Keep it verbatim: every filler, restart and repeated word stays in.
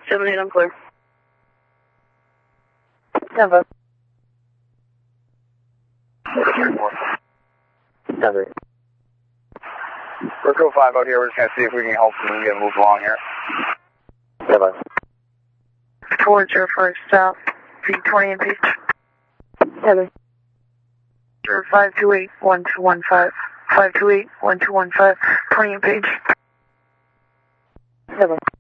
seven eight, I'm clear. Never. Never. Virgo five out here, we're just going to see if we can help them get moved along here. Never. Towards your first stop, V twenty and P. Never. five two eight, one two one five. five two eight, one two one five, twenty and page. Never.